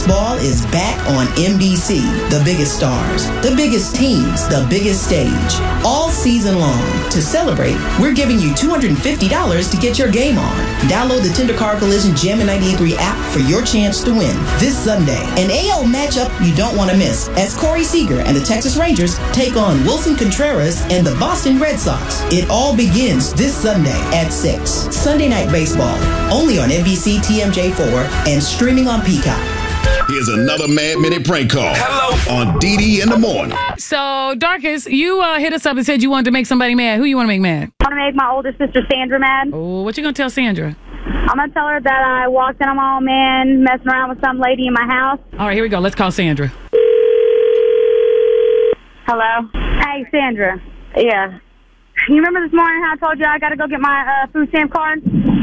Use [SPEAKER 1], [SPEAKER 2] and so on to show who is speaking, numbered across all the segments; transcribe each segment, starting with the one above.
[SPEAKER 1] Baseball is back on NBC. The biggest stars, the biggest teams, the biggest stage. All season long. To celebrate, we're giving you $250 to get your game on. Download the Tender Car Collision Jammin' 98.3 app for your chance to win this Sunday. An AL matchup you don't want to miss as Corey Seager and the Texas Rangers take on Wilson Contreras and the Boston Red Sox. It all begins this Sunday at 6. Sunday Night Baseball, only on NBC TMJ4 and streaming on Peacock.
[SPEAKER 2] Here's another Mad Minute prank call. Hello. On DD in the morning.
[SPEAKER 3] So, Darkest, you hit us up and said you wanted to make somebody mad. Who you want to make mad?
[SPEAKER 4] I want to make my older sister Sandra mad.
[SPEAKER 3] Oh, what you going to tell Sandra?
[SPEAKER 4] I'm going to tell her that I walked in on my own man messing around with some lady in my house.
[SPEAKER 3] All right, here we go. Let's call Sandra.
[SPEAKER 4] Hello? Hey, Sandra. Yeah. You remember this morning how I told you I got to go get my food stamp card?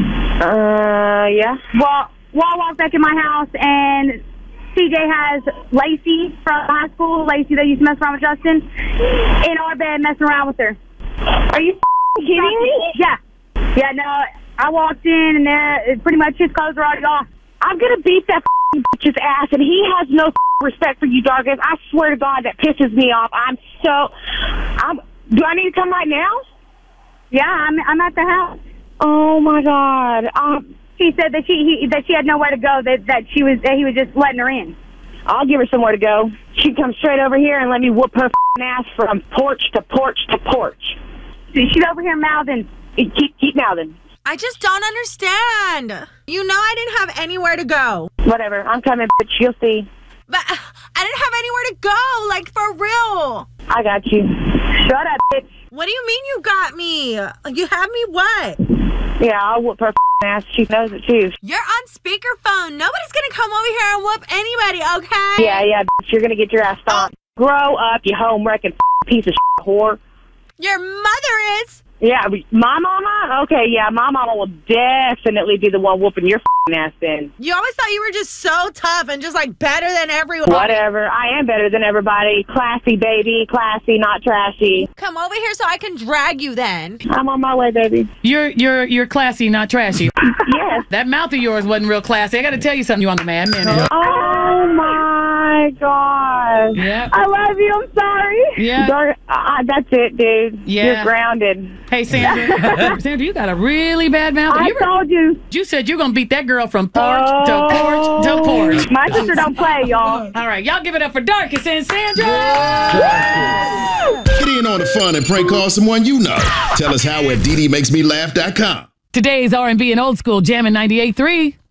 [SPEAKER 4] Yeah. Well, I walked back in my house and CJ has Lacey from high school, Lacey that used to mess around with Justin, in our bed messing around with her. Are you kidding me? Yeah. Yeah, no, I walked in and pretty much his clothes were already off.
[SPEAKER 5] I'm going to beat that bitch's ass, and he has no respect for you, Darkest. I swear to God, that pisses me off. Do I need to come right now?
[SPEAKER 4] Yeah, I'm at the house.
[SPEAKER 5] Oh, my God.
[SPEAKER 4] She said that she had nowhere to go, that he was just letting her in.
[SPEAKER 5] I'll give her somewhere to go. She can come straight over here and let me whoop her ass from porch to porch to porch.
[SPEAKER 4] She's over here mouthing.
[SPEAKER 5] Keep mouthing.
[SPEAKER 6] I just don't understand. You know I didn't have anywhere to go.
[SPEAKER 5] Whatever. I'm coming, bitch. You'll see.
[SPEAKER 6] But I didn't have anywhere to go, like for real.
[SPEAKER 5] I got you.
[SPEAKER 4] Shut up, bitch.
[SPEAKER 6] What do you mean you got me? You have me what?
[SPEAKER 5] Yeah, I'll whoop her ass. She knows it, too.
[SPEAKER 6] You're on speakerphone. Nobody's going to come over here and whoop anybody, okay?
[SPEAKER 5] Yeah, bitch. You're going to get your ass stomped. Grow up, you home-wrecking piece of whore.
[SPEAKER 6] Your mother is.
[SPEAKER 5] Yeah, my mama? Okay, yeah, my mama will definitely be the one whooping your ass then.
[SPEAKER 6] You always thought you were just so tough and just, like, better than everyone.
[SPEAKER 5] Whatever. I am better than everybody. Classy, baby. Classy, not trashy.
[SPEAKER 6] Come over here so I can drag you then.
[SPEAKER 5] I'm on my way, baby.
[SPEAKER 3] You're classy, not trashy.
[SPEAKER 5] Yes.
[SPEAKER 3] That mouth of yours wasn't real classy. I got to tell you something. You want the Mad Minute?
[SPEAKER 5] Oh, my God.
[SPEAKER 3] Yeah.
[SPEAKER 5] I love you. I'm sorry.
[SPEAKER 3] Yeah.
[SPEAKER 5] That's it, dude.
[SPEAKER 3] Yeah.
[SPEAKER 5] You're grounded.
[SPEAKER 3] Hey, Sandra. Sandra, you got a really bad mouth.
[SPEAKER 5] I told you.
[SPEAKER 3] You said you're going to beat that girl from porch to porch to porch.
[SPEAKER 5] My sister don't play, y'all.
[SPEAKER 3] All right, y'all give it up for Darkest and Sandra.
[SPEAKER 2] Get in on the fun and prank call someone you know. Tell us how at DDMakesMeLaugh.com.
[SPEAKER 3] Today's R&B and old school Jammin' 98.3.